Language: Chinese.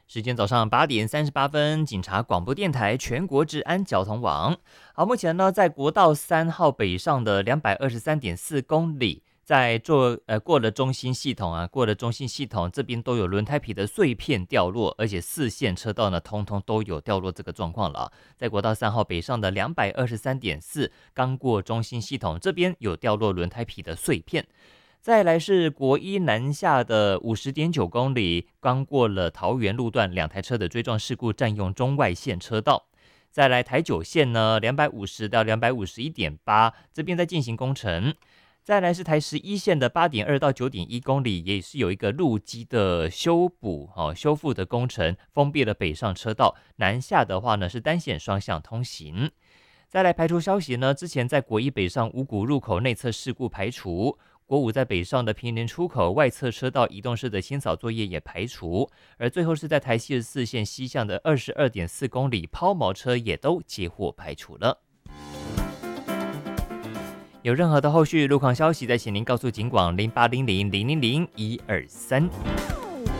时间早上8点38分，警察广播电台全国治安交通网。好，目前呢，在国道3号北上的223.4公里，在过了中心系统啊，过了中心系统这边都有轮胎皮的碎片掉落，而且4线车道呢，通通都有掉落这个状况了。在国道3号北上的223.4，刚过中心系统这边有掉落轮胎皮的碎片。再来是国一南下的50.9公里，刚过了桃园路段，2台车的追撞事故占用中外线车道。再来台九线呢，250到251.8，这边在进行工程。再来是台11线的8.2到9.1公里，也是有一个路基的修复的工程，封闭了北上车道。南下的话呢是单线双向通行。再来排除消息呢，之前在国一北上五股入口内侧事故排除。国五在北上的平林出口外侧车道移动式的清扫作业也排除，而最后是在台74线西向的22.4公里抛锚车也都接获排除了。有任何的后续路况消息，再请您告诉警广0800000123。